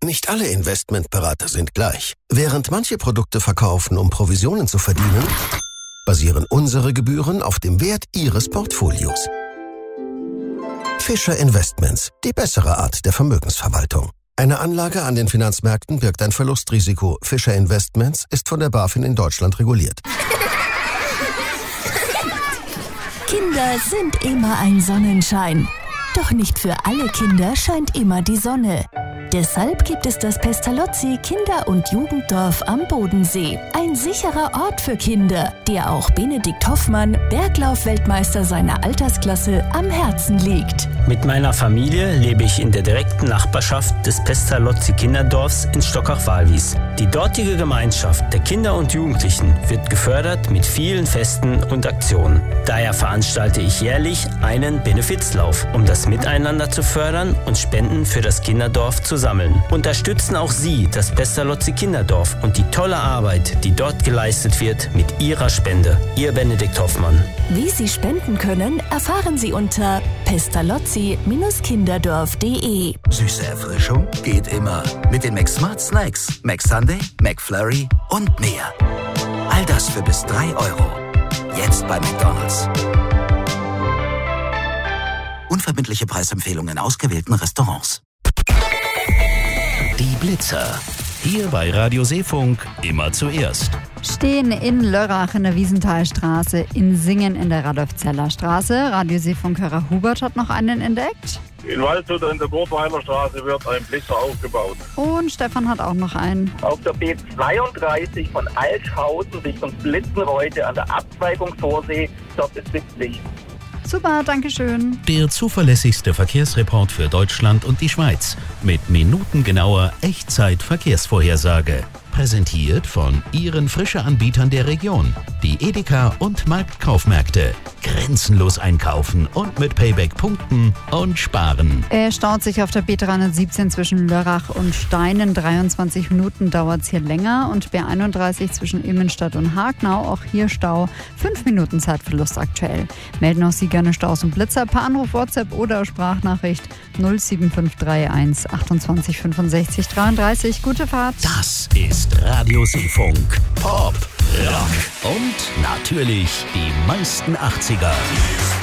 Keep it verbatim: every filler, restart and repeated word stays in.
Nicht alle Investmentberater sind gleich. Während manche Produkte verkaufen, um Provisionen zu verdienen, basieren unsere Gebühren auf dem Wert Ihres Portfolios. Fischer Investments, die bessere Art der Vermögensverwaltung. Eine Anlage an den Finanzmärkten birgt ein Verlustrisiko. Fischer Investments ist von der BaFin in Deutschland reguliert. Kinder sind immer ein Sonnenschein. Doch nicht für alle Kinder scheint immer die Sonne. Deshalb gibt es das Pestalozzi Kinder- und Jugenddorf am Bodensee. Ein sicherer Ort für Kinder, der auch Benedikt Hoffmann, Berglauf-Weltmeister seiner Altersklasse, am Herzen liegt. Mit meiner Familie lebe ich in der direkten Nachbarschaft des Pestalozzi Kinderdorfs in Stockach-Walwies. Die dortige Gemeinschaft der Kinder und Jugendlichen wird gefördert mit vielen Festen und Aktionen. Daher veranstalte ich jährlich einen Benefizlauf, um das Miteinander zu fördern und Spenden für das Kinderdorf zu sammeln. Unterstützen auch Sie das Pestalozzi Kinderdorf und die tolle Arbeit, die dort geleistet wird, mit Ihrer Spende. Ihr Benedikt Hoffmann. Wie Sie spenden können, erfahren Sie unter pestalozzi kinderdorf punkt de. Süße Erfrischung geht immer. Mit den McSmart Snacks, McSunday, McFlurry und mehr. All das für bis drei Euro. Jetzt bei McDonald's. Unverbindliche Preisempfehlungen in ausgewählten Restaurants. Die Blitzer. Hier bei Radio Seefunk immer zuerst. Stehen in Lörrach in der Wiesenthalstraße, in Singen in der Radolf-Zeller Straße. Radio Seefunkhörer Hubert hat noch einen entdeckt. In Waldshut in der Gurtweiler Straße wird ein Blitzer aufgebaut. Und Stefan hat auch noch einen. Auf der B zweiunddreißig von Altschausen Richtung Blitzenreuth an der Abzweigung Vorsee, dort ist Blitzlicht. Super, danke schön. Der zuverlässigste Verkehrsreport für Deutschland und die Schweiz. Mit minutengenauer Echtzeit-Verkehrsvorhersage. Präsentiert von Ihren Frische-Anbietern der Region. Die Edeka und Marktkaufmärkte. Grenzenlos einkaufen und mit Payback punkten und sparen. Er staut sich auf der B dreihundertsiebzehn zwischen Lörrach und Steinen. dreiundzwanzig Minuten dauert es hier länger. Und B einunddreißig zwischen Immenstadt und Hagnau. Auch hier Stau. fünf Minuten Zeitverlust aktuell. Melden auch Sie gerne Staus und Blitzer per Anruf, WhatsApp oder Sprachnachricht null sieben fünf drei eins achtundzwanzig fünfundsechzig dreiunddreißig. Gute Fahrt. Das ist Radio Seefunk. Pop, Rock und natürlich die meisten achtziger.